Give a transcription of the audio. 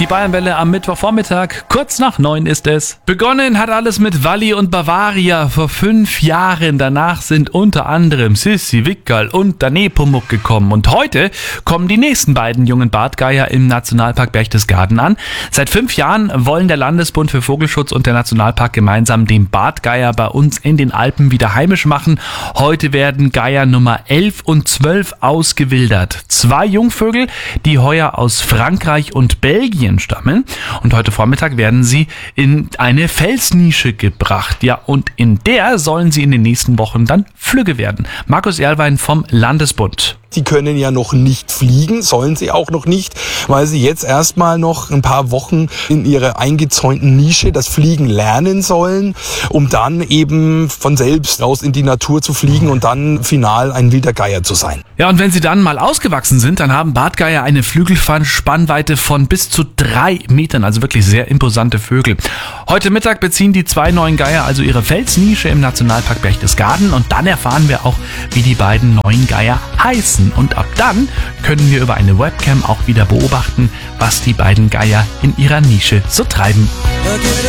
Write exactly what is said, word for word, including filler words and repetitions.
Die Bayernwelle am Mittwochvormittag, kurz nach neun ist es. Begonnen hat alles mit Walli und Bavaria vor fünf Jahren. Danach sind unter anderem Sissi, Wickerl und der Nepomuk gekommen. Und heute kommen die nächsten beiden jungen Bartgeier im Nationalpark Berchtesgaden an. Seit fünf Jahren wollen der Landesbund für Vogelschutz und der Nationalpark gemeinsam den Bartgeier bei uns in den Alpen wieder heimisch machen. Heute werden Geier Nummer elf und zwölf ausgewildert. Zwei Jungvögel, die heuer aus Frankreich und Belgien stammen. Und heute Vormittag werden sie in eine Felsnische gebracht. Ja, und in der sollen sie in den nächsten Wochen dann Flügge werden. Markus Erlwein vom Landesbund. Die können ja noch nicht fliegen, sollen sie auch noch nicht, weil sie jetzt erstmal noch ein paar Wochen in ihrer eingezäunten Nische das Fliegen lernen sollen, um dann eben von selbst raus in die Natur zu fliegen und dann final ein wilder Geier zu sein. Ja, und wenn sie dann mal ausgewachsen sind, dann haben Bartgeier eine Flügelspannweite von bis zu drei Metern, also wirklich sehr imposante Vögel. Heute Mittag beziehen die zwei neuen Geier also ihre Felsnische im Nationalpark Berchtesgaden und dann erfahren wir auch, wie die beiden neuen Geier heißen. Und ab dann können wir über eine Webcam auch wieder beobachten, was die beiden Geier in ihrer Nische so treiben.